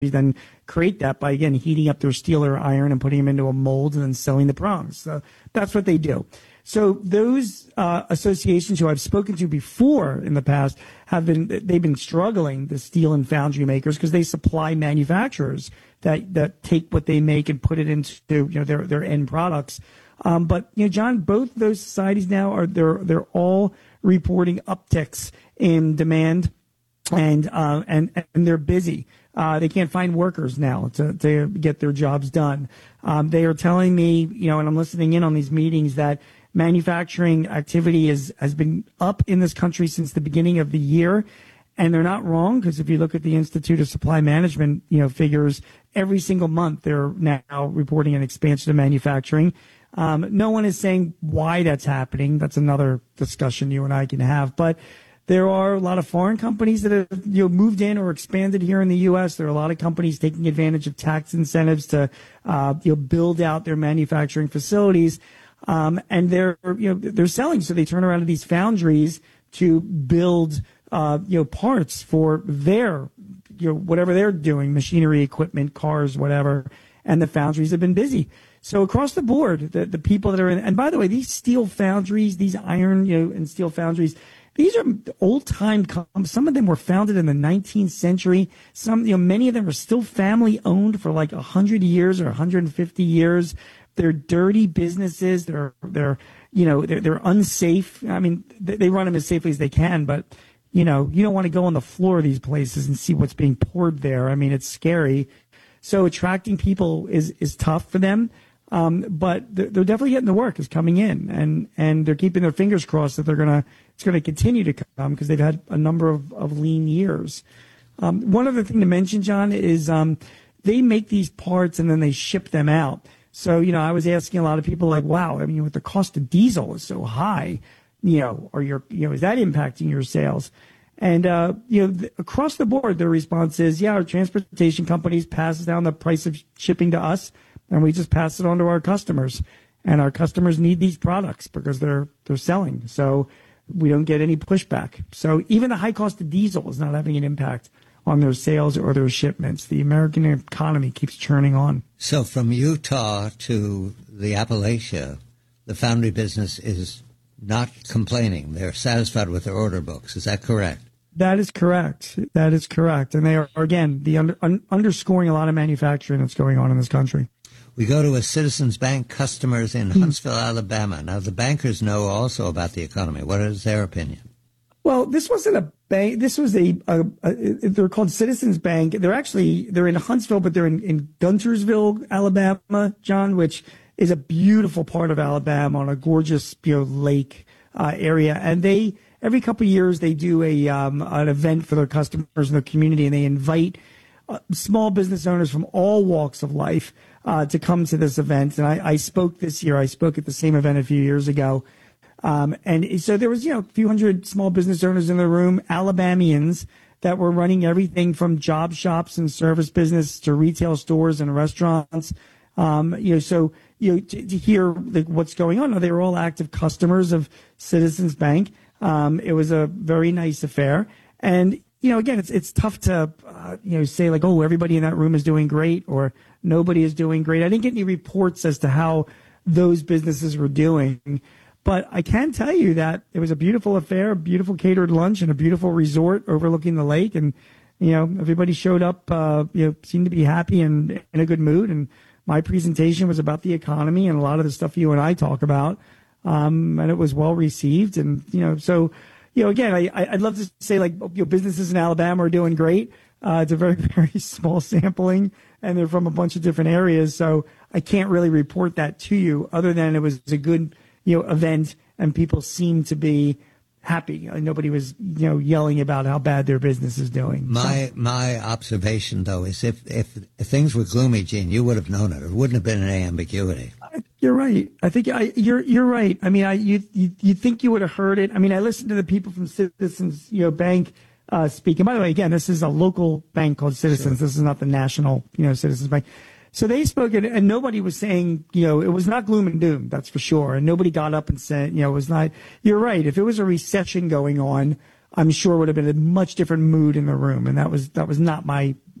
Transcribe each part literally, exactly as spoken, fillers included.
then create that by, again, heating up their steel or iron and putting them into a mold and then selling the prongs. So that's what they do. So those uh, associations who I've spoken to before in the past have been, they've been struggling, the steel and foundry makers, because they supply manufacturers that, that take what they make and put it into, you know, their, their end products. Um, but, you know, John, both those societies now are, they're, they're all reporting upticks in demand, and, uh, and, and they're busy. Uh, they can't find workers now to, to get their jobs done. Um, they are telling me, you know, and I'm listening in on these meetings, that manufacturing activity is, has been up in this country since the beginning of the year. And they're not wrong, because if you look at the Institute of Supply Management, you know, figures, every single month they're now reporting an expansion of manufacturing. Um, no one is saying why that's happening. That's another discussion you and I can have. But there are a lot of foreign companies that have, you know, moved in or expanded here in the U S. There are a lot of companies taking advantage of tax incentives to, uh, you know, build out their manufacturing facilities. Um, and they're, you know, they're selling. So they turn around to these foundries to build, uh, you know, parts for their, you know, whatever they're doing, machinery, equipment, cars, whatever. And the foundries have been busy. So across the board, the, the people that are in, and by the way, these steel foundries, these iron, you know, and steel foundries, these are old time. Some of them were founded in the nineteenth century. Some, you know, many of them are still family owned for like a hundred years or one hundred fifty years. They're dirty businesses. They're, they're, you know, they're, they're unsafe. I mean, they, they run them as safely as they can, but, you know, you don't want to go on the floor of these places and see what's being poured there. I mean, it's scary. So attracting people is, is tough for them. Um, but they're, they're definitely getting the work is coming in, and, and they're keeping their fingers crossed that they're going to, it's going to continue to come, because they've had a number of, of lean years. Um, one other thing to mention, John, is, um, they make these parts and then they ship them out. So, you know, I was asking a lot of people like, wow, I mean, with the cost of diesel is so high, you know, or your, you know, is that impacting your sales? And, uh, you know, th- across the board, their response is, yeah, our transportation companies passes down the price of shipping to us, and we just pass it on to our customers. And our customers need these products because they're, they're selling. So we don't get any pushback. So even the high cost of diesel is not having an impact on their sales or their shipments. The American economy keeps churning on. So from Utah to the Appalachia, the foundry business is not complaining. They're satisfied with their order books. Is that correct? That is correct. That is correct. And they are, again, the under, un, underscoring a lot of manufacturing that's going on in this country. We go to a Citizens Bank customers in Huntsville, Alabama. Now, the bankers know also about the economy. What is their opinion? Well, this wasn't a bank. This was a, a, a they're called Citizens Bank. They're actually, they're in Huntsville, but they're in, in Guntersville, Alabama, John, which is a beautiful part of Alabama on a gorgeous, you know, lake uh, area. And they, every couple of years, they do a um, an event for their customers in their community, and they invite uh, small business owners from all walks of life uh, to come to this event. And I, I spoke this year. I spoke at the same event a few years ago. Um, and so there was, you know, a few hundred small business owners in the room, Alabamians that were running everything from job shops and service business to retail stores and restaurants. Um, you know, so, you know, to, to hear like, what's going on, they were all active customers of Citizens Bank. Um, it was a very nice affair. And, you know, again, it's, it's tough to, uh, you know, say like, oh, everybody in that room is doing great or nobody is doing great. I didn't get any reports as to how those businesses were doing. But I can tell you that it was a beautiful affair, a beautiful catered lunch, and a beautiful resort overlooking the lake. And, you know, everybody showed up, uh, you know, seemed to be happy and in a good mood. And my presentation was about the economy and a lot of the stuff you and I talk about. Um, and it was well received. And, you know, so, you know, again, I, I'd love to say like, you know, businesses in Alabama are doing great. Uh, it's a very, very small sampling, and they're from a bunch of different areas. So I can't really report that to you other than it was a good, you know, event, and people seemed to be happy. Nobody was, you know, yelling about how bad their business is doing. My so. my observation, though, is if, if if things were gloomy, Gene, you would have known it. It wouldn't have been any ambiguity. You're right. I think I, you're you're right. I mean, I you you you think you would have heard it. I mean, I listened to the people from Citizens, you know, Bank uh, speak. And by the way, again, this is a local bank called Citizens. Sure. This is not the national, you know, Citizens Bank. So they spoke, and, and nobody was saying, you know, it was not gloom and doom, that's for sure. And nobody got up and said, you know, it was not, you're right. If it was a recession going on, I'm sure it would have been a much different mood in the room. And that was, that was not my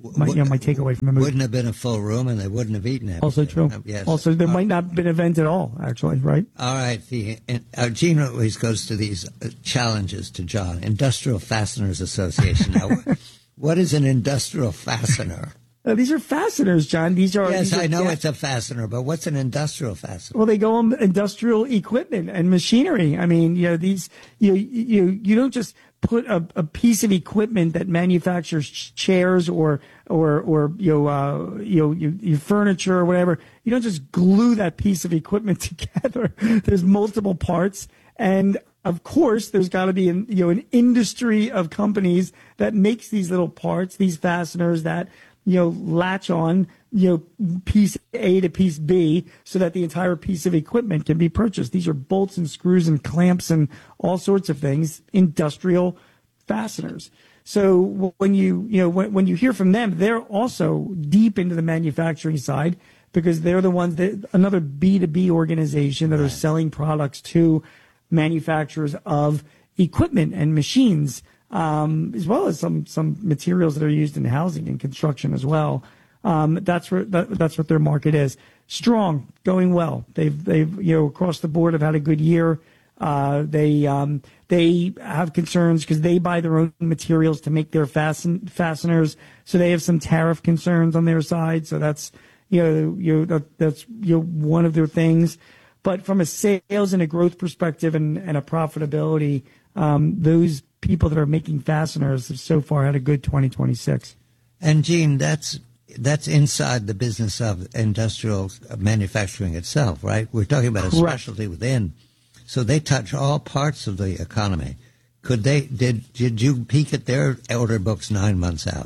my, you know, my takeaway from the movie. Wouldn't have been a full room, and they wouldn't have eaten it. Also true. Um, yes. Also, there uh, might not have been an event at all, actually, right? All right. The, uh, Gene always goes to these uh, challenges to John. Industrial Fasteners Association. Now, what is an industrial fastener? Uh, these are fasteners, John. These are. Yes, these are, I know yeah. it's a fastener, but what's an industrial fastener? Well, they go on industrial equipment and machinery. I mean, you know, these you you you don't just put a, a piece of equipment that manufactures chairs or or or you know uh, you know your, your furniture or whatever. You don't just glue that piece of equipment together. There's multiple parts, and of course, there's got to be an you know an industry of companies that makes these little parts, these fasteners that you know latch on you know piece A to piece B so that the entire piece of equipment can be purchased. These are bolts and screws and clamps and all sorts of things, industrial fasteners. So when you you know when, when you hear from them, they're also deep into the manufacturing side because they're the ones that another B two B organization that are selling products to manufacturers of equipment and machines. Um, as well as some some materials that are used in housing and construction as well. Um, that's where that, that's what their market is. Strong, going well. They've they've you know across the board have had a good year. Uh, they um, they have concerns because they buy their own materials to make their fasten fasteners, so they have some tariff concerns on their side. So that's you know you know, that, that's you know one of their things. But from a sales and a growth perspective and, and a profitability, um, those people that are making fasteners have so far had a good twenty twenty-six. And Gene, that's that's inside the business of industrial manufacturing itself, right? We're talking about a Correct. specialty within. So they touch all parts of the economy. Could they, did, did you peek at their order books nine months out?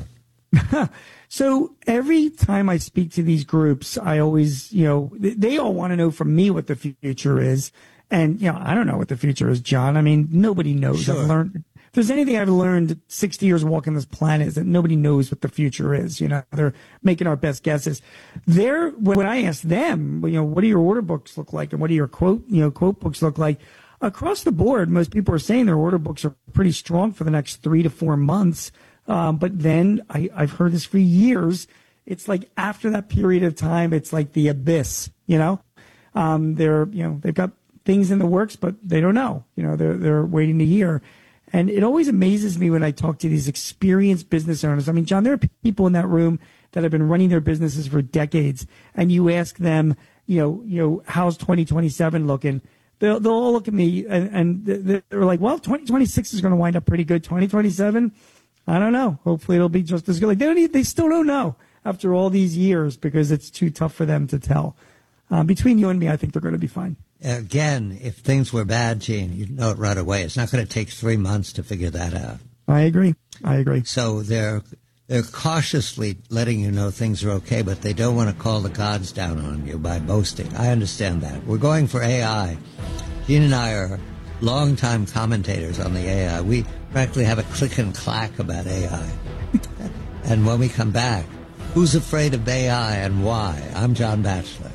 So every time I speak to these groups, I always, you know, they all want to know from me what the future is. And, you know, I don't know what the future is, John. I mean, nobody knows. Sure. I've learned, if there's anything I've learned sixty years walking this planet is that nobody knows what the future is. You know, they're making our best guesses. They're, when I ask them, you know, what do your order books look like and what do your quote, you know, quote books look like? Across the board, most people are saying their order books are pretty strong for the next three to four months. Um, but then I, I've heard this for years. It's like after that period of time, it's like the abyss, you know, um, they're, you know, they've got things in the works, but they don't know, you know, they're, they're waiting to hear. And it always amazes me when I talk to these experienced business owners. I mean, John, there are people in that room that have been running their businesses for decades. And you ask them, you know, you know, how's twenty twenty-seven looking? They'll, they'll all look at me and, and they're like, well, twenty twenty-six is going to wind up pretty good. twenty twenty-seven, I don't know. Hopefully it'll be just as good. Like they don't even, they still don't know after all these years because it's too tough for them to tell. Uh, between you and me, I think they're going to be fine. Again, if things were bad, Gene, you'd know it right away. It's not going to take three months to figure that out. I agree. I agree. So they're they're cautiously letting you know things are okay, but they don't want to call the gods down on you by boasting. I understand that. We're going for A I. Gene and I are longtime commentators on the A I. We practically have a click and clack about A I. And when we come back, who's afraid of A I and why? I'm John Batchelor.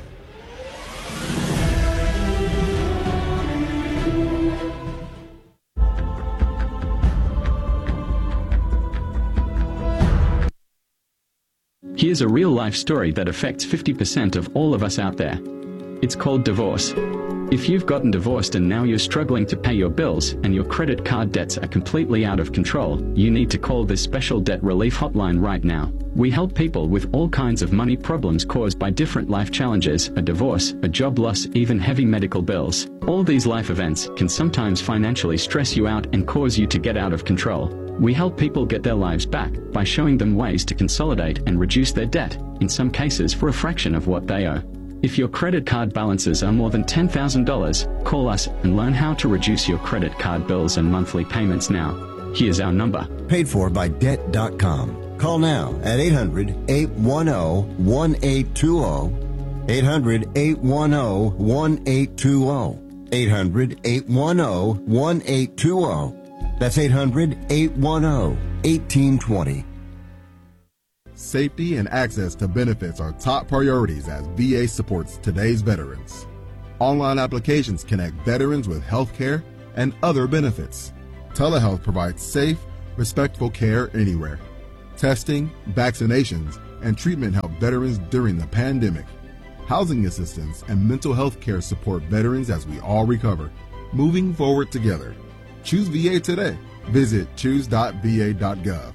Here's a real-life story that affects fifty percent of all of us out there. It's called divorce. If you've gotten divorced and now you're struggling to pay your bills and your credit card debts are completely out of control, you need to call this special debt relief hotline right now. We help people with all kinds of money problems caused by different life challenges, a divorce, a job loss, even heavy medical bills. All these life events can sometimes financially stress you out and cause you to get out of control. We help people get their lives back by showing them ways to consolidate and reduce their debt, in some cases for a fraction of what they owe. If your credit card balances are more than ten thousand dollars, call us and learn how to reduce your credit card bills and monthly payments now. Here's our number. Paid for by debt dot com. Call now at eight hundred, eight one zero, one eight two zero. eight hundred, eight one zero, one eight two zero. eight hundred, eight one zero, one eight two zero. That's eight hundred, eight one zero, one eight two zero. Safety and access to benefits are top priorities as V A supports today's veterans. Online applications connect veterans with health care and other benefits. Telehealth provides safe, respectful care anywhere. Testing, vaccinations, and treatment helped veterans during the pandemic. Housing assistance and mental health care support veterans as we all recover. Moving forward together. Choose V A today. Visit choose dot v a dot gov.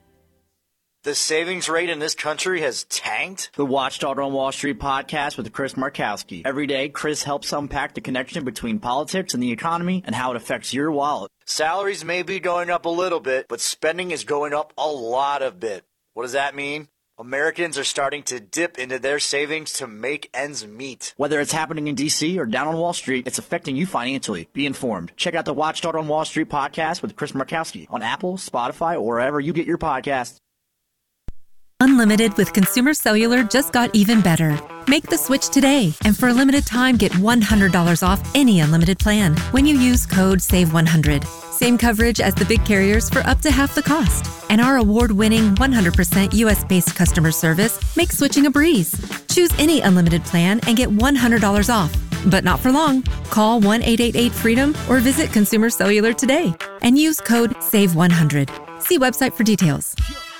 The savings rate in this country has tanked? The Watchdog on Wall Street podcast with Chris Markowski. Every day, Chris helps unpack the connection between politics and the economy and how it affects your wallet. Salaries may be going up a little bit, but spending is going up a lot of bit. What does that mean? Americans are starting to dip into their savings to make ends meet. Whether it's happening in D C or down on Wall Street, it's affecting you financially. Be informed. Check out the Watchdog on Wall Street podcast with Chris Markowski on Apple, Spotify, or wherever you get your podcasts. Unlimited with Consumer Cellular just got even better. Make the switch today, and for a limited time, get one hundred dollars off any unlimited plan when you use code save one hundred. Same coverage as the big carriers for up to half the cost. And our award-winning one hundred percent U S-based customer service makes switching a breeze. Choose any unlimited plan and get one hundred dollars off. But not for long. Call one eight eight eight freedom or visit Consumer Cellular today and use code save one hundred. See website for details.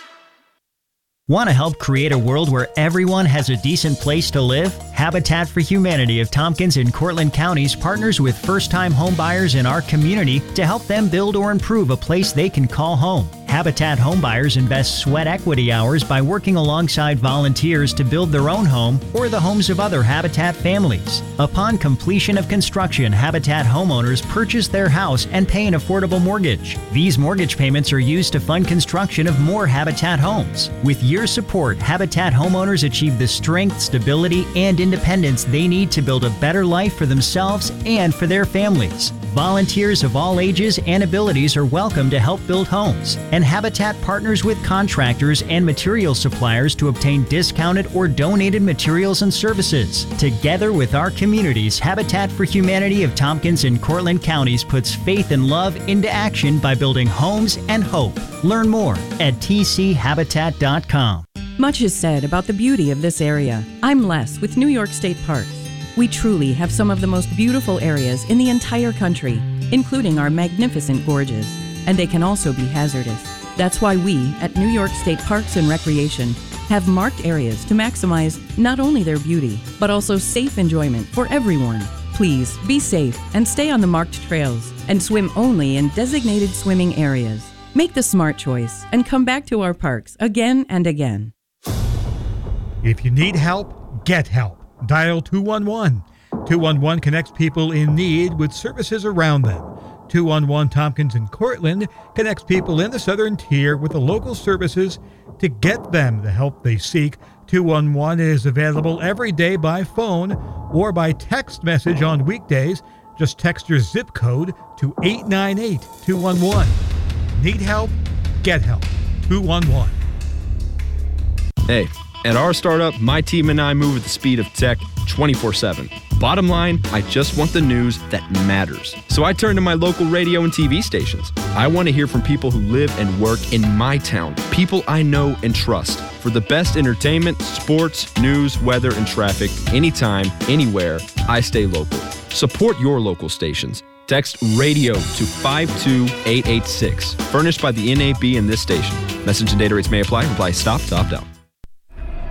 Want to help create a world where everyone has a decent place to live? Habitat for Humanity of Tompkins and Cortland Counties partners with first-time homebuyers in our community to help them build or improve a place they can call home. Habitat homebuyers invest sweat equity hours by working alongside volunteers to build their own home or the homes of other Habitat families. Upon completion of construction, Habitat homeowners purchase their house and pay an affordable mortgage. These mortgage payments are used to fund construction of more Habitat homes. With your support, Habitat homeowners achieve the strength, stability, and independence they need to build a better life for themselves and for their families. Volunteers of all ages and abilities are welcome to help build homes, and Habitat partners with contractors and material suppliers to obtain discounted or donated materials and services. Together with our communities, Habitat for Humanity of Tompkins and Cortland Counties puts faith and love into action by building homes and hope. Learn more at t c habitat dot com. Much is said about the beauty of this area. I'm Les with New York State Parks. We truly have some of the most beautiful areas in the entire country, including our magnificent gorges, and they can also be hazardous. That's why we, at New York State Parks and Recreation, have marked areas to maximize not only their beauty, but also safe enjoyment for everyone. Please be safe and stay on the marked trails and swim only in designated swimming areas. Make the smart choice and come back to our parks again and again. If you need help, get help. Dial two one one. two one one connects people in need with services around them. two one one Tompkins and Cortland connects people in the southern tier with the local services to get them the help they seek. two one one is available every day by phone or by text message on weekdays. Just text your zip code to eight nine eight two one one. Need help? Get help. two one one. Hey. At our startup, my team and I move at the speed of tech twenty-four seven. Bottom line, I just want the news that matters. So I turn to my local radio and T V stations. I want to hear from people who live and work in my town, people I know and trust. For the best entertainment, sports, news, weather, and traffic, anytime, anywhere, I stay local. Support your local stations. Text RADIO to five two eight eight six. Furnished by the N A B and this station. Message and data rates may apply. Reply STOP to opt out.